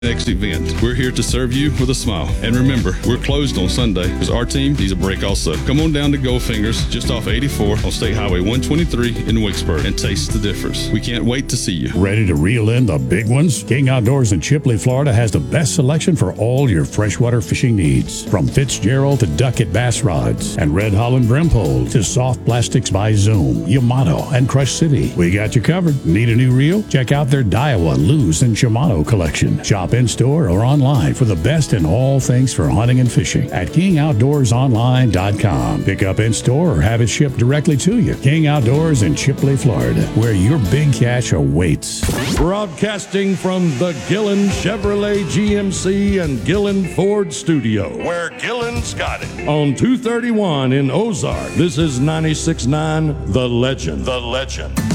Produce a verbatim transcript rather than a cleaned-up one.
next event. We're here to serve you with a smile. And remember, we're closed on Sunday because our team needs a break also. Come on down to Goldfingers, just off eighty-four on State Highway one twenty-three in Wicksburg, and taste the difference. We can't wait to see you. Ready to reel in the big ones? King Outdoors in Chipley, Florida has the best selection for all your freshwater fishing needs. From Fitzgerald to Duckett bass rods and Red Holland brim pole to soft plastics by Zoom, Yamato, and Crush City. We got you covered. Need a new reel? Check out their Daiwa, Luz, and Shimano collection. Shop in-store or online for the best in all things for hunting and fishing at king outdoors online dot com. Pick up in-store or have it shipped directly to you. King Outdoors in Chipley, Florida, where your big catch awaits. Broadcasting from the Gillen Chevrolet G M C and Gillen Ford studio, where Gillen's got it. On two thirty-one in Ozark, this is ninety-six point nine The Legend. The Legend.